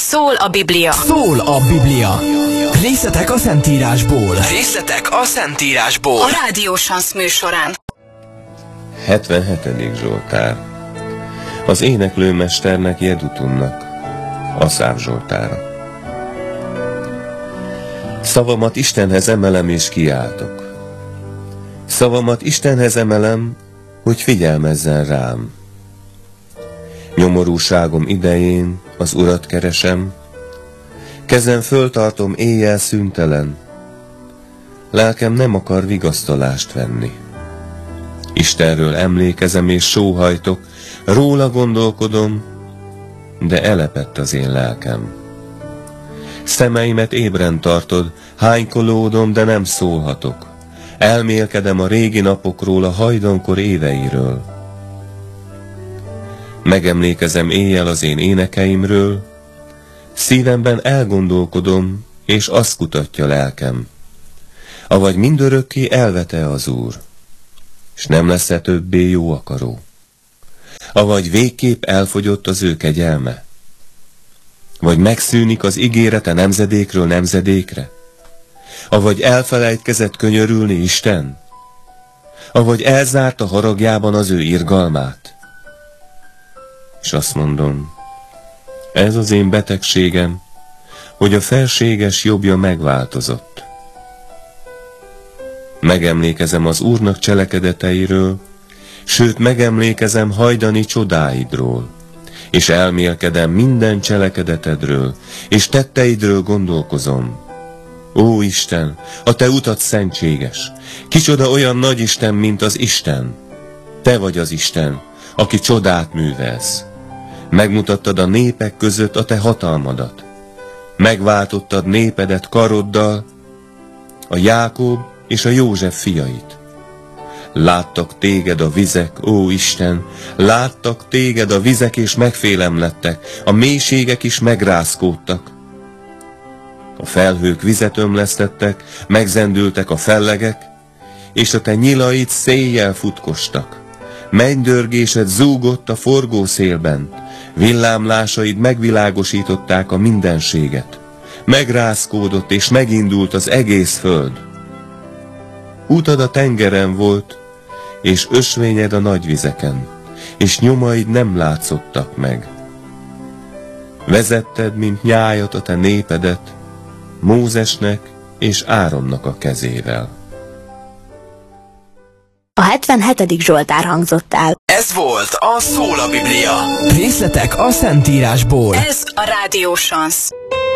Szól a Biblia. Szól a Biblia. Részletek a Szentírásból. Részletek a Szentírásból. A Rádió Sansz műsorán. 77. Zsoltár. Az éneklőmesternek Jedutunnak, Aszáf zsoltára. Szavamat Istenhez emelem és kiáltok. Szavamat Istenhez emelem, hogy figyelmezzen rám. Nyomorúságom idején az Urat keresem, kezem föltartom éjjel szüntelen. Lelkem nem akar vigasztalást venni. Istenről emlékezem és sóhajtok, róla gondolkodom, de elepett az én lelkem. Szemeimet ébren tartod, hánykolódom, de nem szólhatok. Elmélkedem a régi napokról, a hajdankor éveiről. Megemlékezem éjjel az én énekeimről, szívemben elgondolkodom, és azt kutatja lelkem. Avagy mindörökké elvete az Úr, és nem lesz-e többé jó akaró? Avagy végképp elfogyott az ő kegyelme? Vagy megszűnik az ígérete nemzedékről nemzedékre? Avagy elfelejtkezett könyörülni Isten? Avagy elzárt a haragjában az ő irgalmát? És azt mondom, ez az én betegségem, hogy a felséges jobbja megváltozott. Megemlékezem az Úrnak cselekedeteiről, sőt megemlékezem hajdani csodáidról, és elmélkedem minden cselekedetedről, és tetteidről gondolkozom. Ó Isten, a te utat szentséges, kicsoda olyan nagy Isten, mint az Isten. Te vagy az Isten, aki csodát művelsz. Megmutattad a népek között a te hatalmadat. Megváltottad népedet karoddal, a Jákob és a József fiait. Láttak téged a vizek, ó Isten, láttak téged a vizek, és megfélemlettek, a mélységek is megrázkódtak. A felhők vizet ömlesztettek, megzendültek a fellegek, és a te nyilaid széjjel futkostak. Mennydörgésed zúgott a forgószélben, villámlásaid megvilágosították a mindenséget. Megrázkódott és megindult az egész föld. Útad a tengeren volt, és ösvényed a nagy vizeken, és nyomaid nem látszottak meg. Vezetted, mint nyájat a te népedet, Mózesnek és Áronnak a kezével. A 77. Zsoltár hangzott el. Ez volt a Szól a Biblia. Részletek a Szentírásból. Ez a Rádió Sansz.